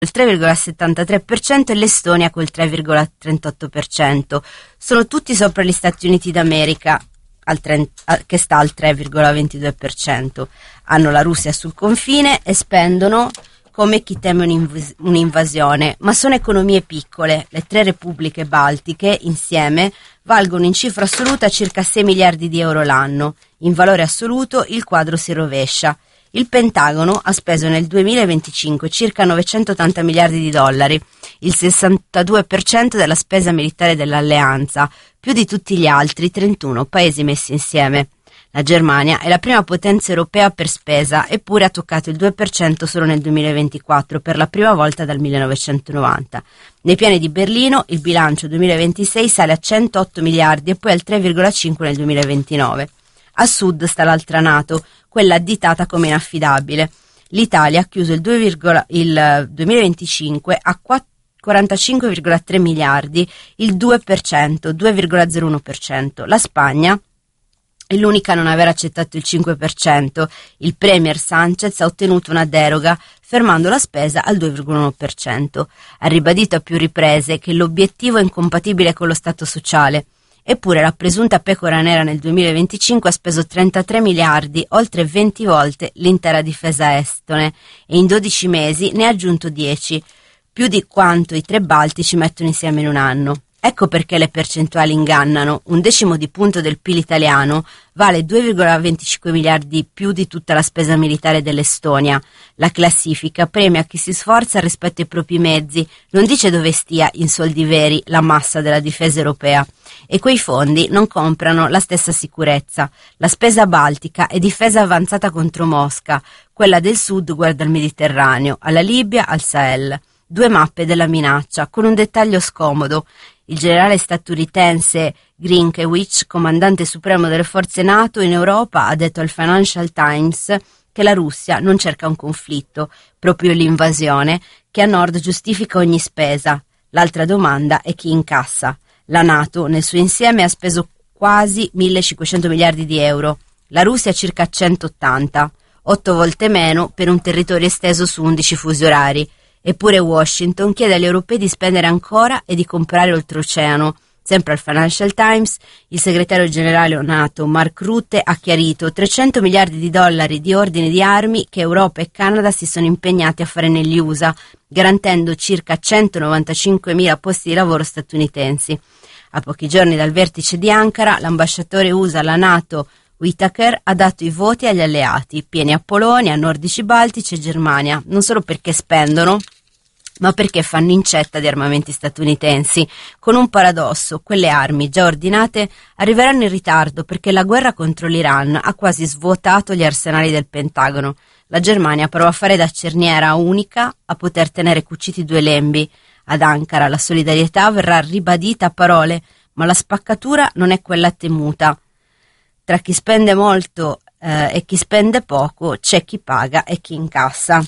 il 3,73% e l'Estonia col 3,38%. Sono tutti sopra gli Stati Uniti d'America che sta al 3,22%. Hanno la Russia sul confine e spendono come chi teme un'invasione, ma sono economie piccole. Le 3 repubbliche baltiche insieme valgono in cifra assoluta circa 6 miliardi di euro l'anno. In valore assoluto il quadro si rovescia. Il Pentagono ha speso nel 2025 circa 980 miliardi di dollari, il 62% della spesa militare dell'alleanza, più di tutti gli altri 31 paesi messi insieme. La Germania è la prima potenza europea per spesa, eppure ha toccato il 2% solo nel 2024, per la prima volta dal 1990. Nei piani di Berlino il bilancio 2026 sale a 108 miliardi e poi al 3,5 nel 2029. A sud sta l'altra NATO, quella additata come inaffidabile. L'Italia ha chiuso il 2025 a 45,3 miliardi, il 2%, 2,01%. La Spagna è l'unica a non aver accettato il 5%. Il premier Sánchez ha ottenuto una deroga, fermando la spesa al 2,1%. Ha ribadito a più riprese che l'obiettivo è incompatibile con lo Stato sociale. Eppure la presunta pecora nera nel 2025 ha speso 33 miliardi, oltre 20 volte l'intera difesa estone, e in 12 mesi ne ha aggiunto 10, più di quanto i 3 baltici mettono insieme in un anno. Ecco perché le percentuali ingannano. 1/10 di punto del PIL italiano vale 2,25 miliardi più di tutta la spesa militare dell'Estonia. La classifica premia chi si sforza rispetto ai propri mezzi, non dice dove stia in soldi veri la massa della difesa europea. E quei fondi non comprano la stessa sicurezza. La spesa baltica è difesa avanzata contro Mosca, quella del sud guarda al Mediterraneo, alla Libia, al Sahel. 2 mappe della minaccia, con un dettaglio scomodo. Il generale statunitense Grynkewicz, comandante supremo delle forze NATO in Europa, ha detto al Financial Times che la Russia non cerca un conflitto, proprio l'invasione, che a nord giustifica ogni spesa. L'altra domanda è chi incassa. La NATO nel suo insieme ha speso quasi 1.500 miliardi di euro, la Russia circa 180, 8 volte meno per un territorio esteso su 11 fusi orari. Eppure Washington chiede agli europei di spendere ancora e di comprare oltreoceano. Sempre al Financial Times, il segretario generale NATO Mark Rutte ha chiarito 300 miliardi di dollari di ordini di armi che Europa e Canada si sono impegnati a fare negli USA, garantendo circa 195.000 posti di lavoro statunitensi. A pochi giorni dal vertice di Ankara, l'ambasciatore USA alla NATO Whitaker ha dato i voti agli alleati, pieni a Polonia, nordici baltici e Germania, non solo perché spendono, ma perché fanno incetta di armamenti statunitensi. Con un paradosso: quelle armi già ordinate arriveranno in ritardo perché la guerra contro l'Iran ha quasi svuotato gli arsenali del Pentagono. La Germania prova a fare da cerniera unica a poter tenere cuciti 2 lembi. Ad Ankara la solidarietà verrà ribadita a parole, ma la spaccatura non è quella temuta. Tra chi spende molto e chi spende poco c'è chi paga e chi incassa.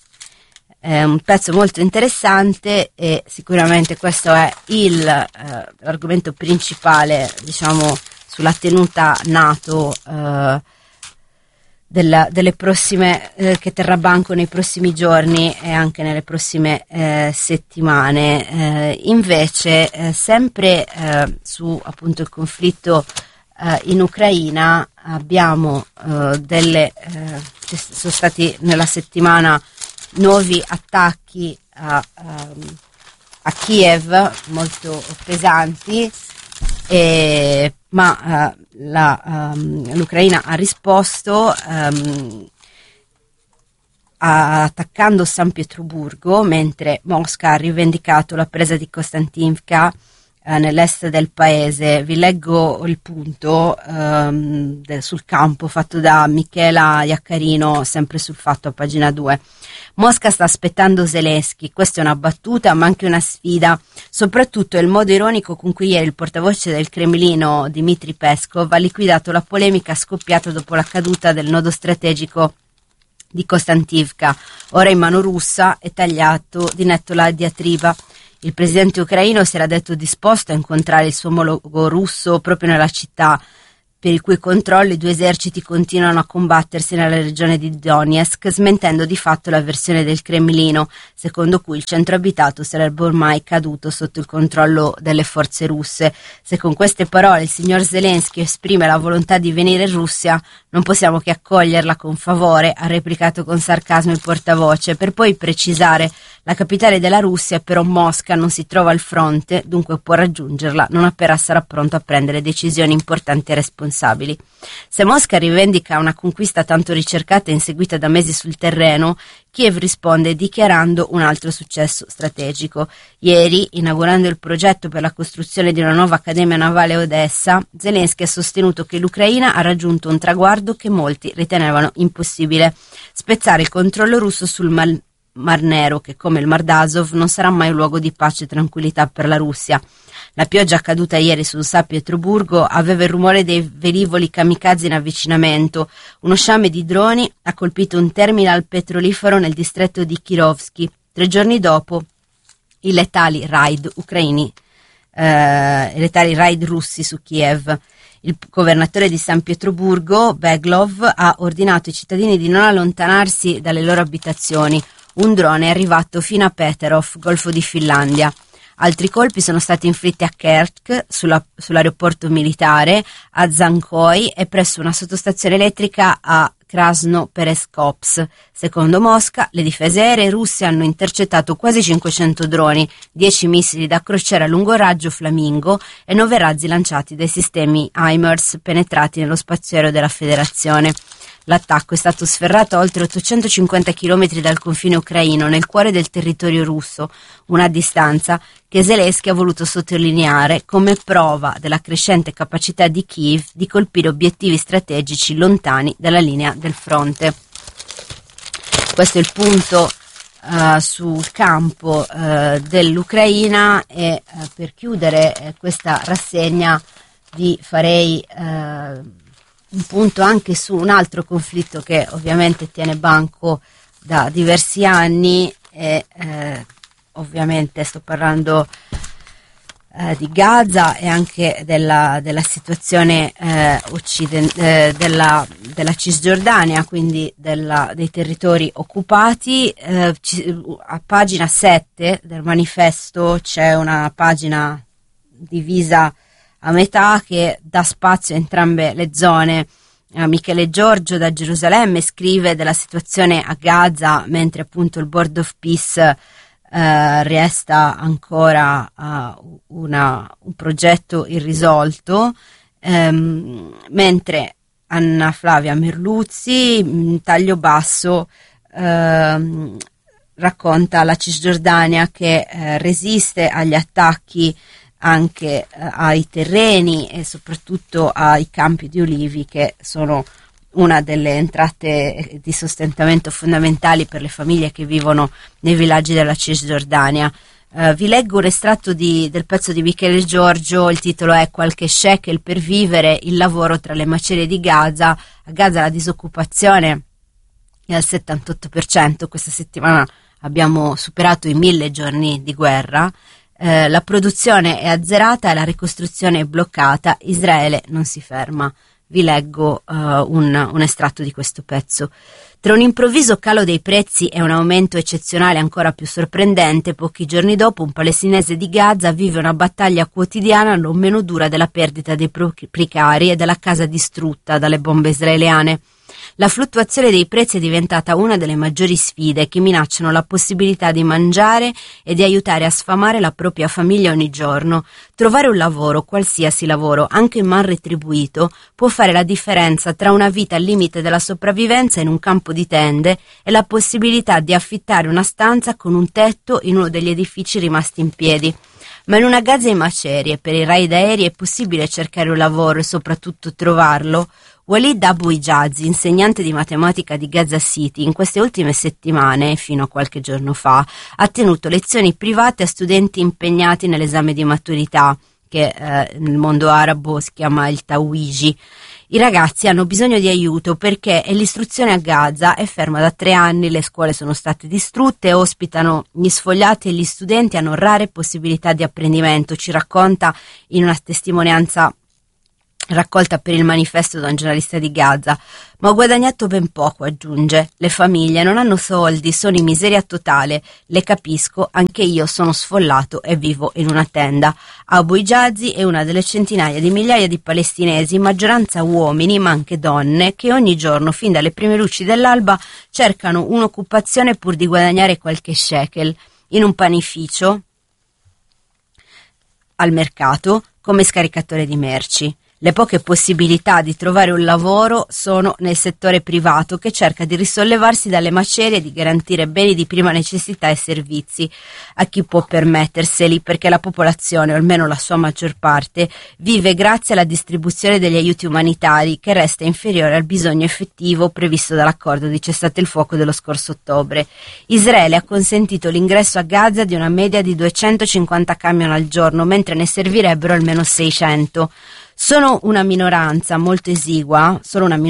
È un pezzo molto interessante e sicuramente questo è l'argomento principale, diciamo, sulla tenuta NATO delle prossime che terrà banco nei prossimi giorni e anche nelle prossime settimane. Invece sempre su appunto il conflitto in Ucraina abbiamo ci sono stati nella settimana nuovi attacchi a Kiev molto pesanti, ma l'Ucraina ha risposto attaccando San Pietroburgo, mentre Mosca ha rivendicato la presa di Kostantivka nell'est del paese. Vi leggo il punto sul campo fatto da Michela Iaccarino, sempre sul Fatto a pagina 2. Mosca sta aspettando Zelensky, questa è una battuta ma anche una sfida, soprattutto il modo ironico con cui ieri il portavoce del Cremlino Dmitry Peskov ha liquidato la polemica scoppiata dopo la caduta del nodo strategico di Kostantivka. Ora in mano russa è tagliato di netto la diatriba. Il presidente ucraino si era detto disposto a incontrare il suo omologo russo proprio nella città per il cui controllo i due eserciti continuano a combattersi nella regione di Donetsk, smentendo di fatto la versione del Cremlino, secondo cui il centro abitato sarebbe ormai caduto sotto il controllo delle forze russe. Se con queste parole il signor Zelensky esprime la volontà di venire in Russia, non possiamo che accoglierla con favore, ha replicato con sarcasmo il portavoce, per poi precisare: la capitale della Russia, però Mosca, non si trova al fronte, dunque può raggiungerla non appena sarà pronto a prendere decisioni importanti e responsabili. Se Mosca rivendica una conquista tanto ricercata e inseguita da mesi sul terreno, Kiev risponde dichiarando un altro successo strategico. Ieri, inaugurando il progetto per la costruzione di una nuova accademia navale a Odessa, Zelensky ha sostenuto che l'Ucraina ha raggiunto un traguardo che molti ritenevano impossibile: spezzare il controllo russo sul Mar Nero, che come il Mar d'Azov non sarà mai un luogo di pace e tranquillità per la Russia. La pioggia caduta ieri su San Pietroburgo aveva il rumore dei velivoli kamikaze in avvicinamento. Uno sciame di droni ha colpito un terminal petrolifero nel distretto di Kirovsky. 3 giorni dopo, i letali raid russi su Kiev. Il governatore di San Pietroburgo, Beglov, ha ordinato ai cittadini di non allontanarsi dalle loro abitazioni. Un drone è arrivato fino a Peterov, Golfo di Finlandia. Altri colpi sono stati inflitti a Kerch, sull'aeroporto militare, a Zankoi e presso una sottostazione elettrica a Krasnopereskops. Secondo Mosca, le difese aeree russe hanno intercettato quasi 500 droni, 10 missili da crociera a lungo raggio Flamingo e 9 razzi lanciati dai sistemi HIMARS penetrati nello spazio aereo della Federazione. L'attacco è stato sferrato a oltre 850 km dal confine ucraino, nel cuore del territorio russo, una distanza che Zelensky ha voluto sottolineare come prova della crescente capacità di Kiev di colpire obiettivi strategici lontani dalla linea del fronte. Questo è il punto sul campo dell'Ucraina e per chiudere questa rassegna vi farei un punto anche su un altro conflitto che ovviamente tiene banco da diversi anni e ovviamente sto parlando di Gaza e anche della situazione della Cisgiordania, quindi dei territori occupati. A pagina 7 del manifesto c'è una pagina divisa a metà che dà spazio a entrambe le zone. Michele Giorgio da Gerusalemme scrive della situazione a Gaza, mentre appunto il Board of Peace resta ancora un progetto irrisolto, mentre Anna Flavia Merluzzi, in taglio basso, racconta la Cisgiordania che resiste agli attacchi anche ai terreni e soprattutto ai campi di olivi, che sono una delle entrate di sostentamento fondamentali per le famiglie che vivono nei villaggi della Cisgiordania. Vi leggo un estratto del pezzo di Michele Giorgio, il titolo è Qualche shekel per vivere, il lavoro tra le macerie di Gaza. A Gaza la disoccupazione è al 78%, questa settimana abbiamo superato i 1000 giorni di guerra. La produzione è azzerata e la ricostruzione è bloccata, Israele non si ferma. Vi leggo un estratto di questo pezzo. Tra un improvviso calo dei prezzi e un aumento eccezionale ancora più sorprendente, pochi giorni dopo un palestinese di Gaza vive una battaglia quotidiana non meno dura della perdita dei precari e della casa distrutta dalle bombe israeliane. La fluttuazione dei prezzi è diventata una delle maggiori sfide che minacciano la possibilità di mangiare e di aiutare a sfamare la propria famiglia ogni giorno. Trovare un lavoro, qualsiasi lavoro, anche mal retribuito, può fare la differenza tra una vita al limite della sopravvivenza in un campo di tende e la possibilità di affittare una stanza con un tetto in uno degli edifici rimasti in piedi. Ma in una Gaza in macerie, per i raid aerei è possibile cercare un lavoro e soprattutto trovarlo? Walid Abu Hijazi, insegnante di matematica di Gaza City, in queste ultime settimane, fino a qualche giorno fa, ha tenuto lezioni private a studenti impegnati nell'esame di maturità, che nel mondo arabo si chiama il Tawiji. I ragazzi hanno bisogno di aiuto perché l'istruzione a Gaza è ferma da 3 anni, le scuole sono state distrutte, ospitano gli sfogliati e gli studenti hanno rare possibilità di apprendimento, ci racconta in una testimonianza raccolta per il manifesto da un giornalista di Gaza. Ma ho guadagnato ben poco, aggiunge. Le famiglie non hanno soldi, sono in miseria totale. Le capisco, anche io sono sfollato e vivo in una tenda. Abu Hijazi è una delle centinaia di migliaia di palestinesi, maggioranza uomini ma anche donne, che ogni giorno, fin dalle prime luci dell'alba, cercano un'occupazione pur di guadagnare qualche shekel in un panificio, al mercato, come scaricatore di merci. Le poche possibilità di trovare un lavoro sono nel settore privato, che cerca di risollevarsi dalle macerie e di garantire beni di prima necessità e servizi a chi può permetterseli, perché la popolazione, o almeno la sua maggior parte, vive grazie alla distribuzione degli aiuti umanitari, che resta inferiore al bisogno effettivo previsto dall'accordo di cessate il fuoco dello scorso ottobre. Israele ha consentito l'ingresso a Gaza di una media di 250 camion al giorno, mentre ne servirebbero almeno 600. Solo una minoranza molto esigua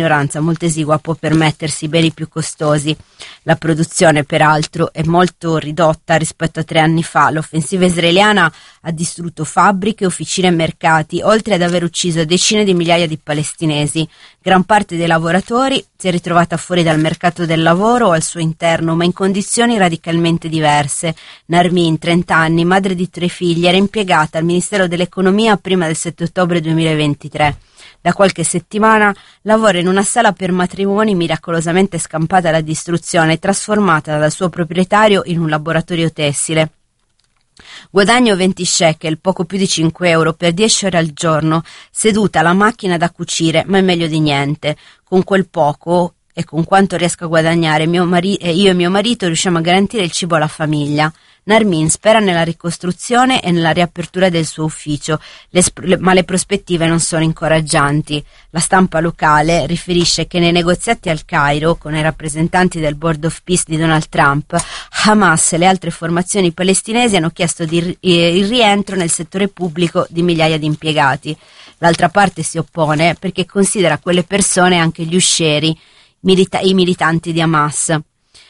può permettersi beni più costosi. La produzione, peraltro, è molto ridotta rispetto a 3 anni fa. L'offensiva israeliana ha distrutto fabbriche, officine e mercati, oltre ad aver ucciso decine di migliaia di palestinesi. Gran parte dei lavoratori si è ritrovata fuori dal mercato del lavoro o al suo interno, ma in condizioni radicalmente diverse. Narmin, 30 anni, madre di 3 figli, era impiegata al Ministero dell'Economia prima del 7 ottobre 2023. Da qualche settimana lavora in una sala per matrimoni miracolosamente scampata alla distruzione e trasformata dal suo proprietario in un laboratorio tessile. Guadagno 20 shekel, poco più di 5 euro per 10 ore al giorno, seduta alla macchina da cucire, ma è meglio di niente. Con quel poco e con quanto riesco a guadagnare, io e mio marito riusciamo a garantire il cibo alla famiglia. Narmin spera nella ricostruzione e nella riapertura del suo ufficio, ma le prospettive non sono incoraggianti. La stampa locale riferisce che nei negoziati al Cairo con i rappresentanti del Board of Peace di Donald Trump, Hamas e le altre formazioni palestinesi hanno chiesto il rientro nel settore pubblico di migliaia di impiegati. L'altra parte si oppone perché considera quelle persone anche gli uscieri, i militanti di Hamas.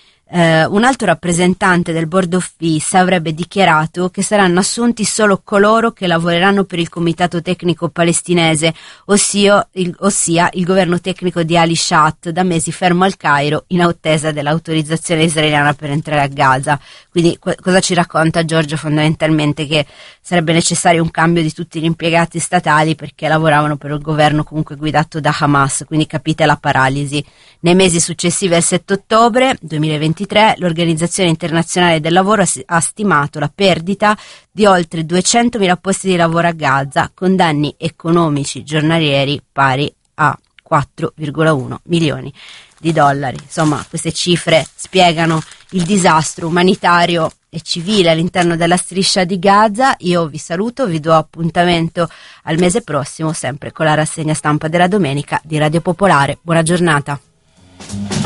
Un altro rappresentante del Board of Peace avrebbe dichiarato che saranno assunti solo coloro che lavoreranno per il Comitato Tecnico Palestinese, ossia il governo tecnico di Ali Shat, da mesi fermo al Cairo in attesa dell'autorizzazione israeliana per entrare a Gaza. Quindi cosa ci racconta Giorgio? Fondamentalmente che sarebbe necessario un cambio di tutti gli impiegati statali perché lavoravano per il governo comunque guidato da Hamas, quindi capite la paralisi. Nei mesi successivi al 7 ottobre 2023 l'Organizzazione Internazionale del Lavoro ha stimato la perdita di oltre 200.000 posti di lavoro a Gaza, con danni economici giornalieri pari a 4,1 milioni di dollari. Insomma, queste cifre spiegano il disastro umanitario e civile all'interno della striscia di Gaza. Io vi saluto, vi do appuntamento al mese prossimo, sempre con la rassegna stampa della domenica di Radio Popolare. Buona giornata.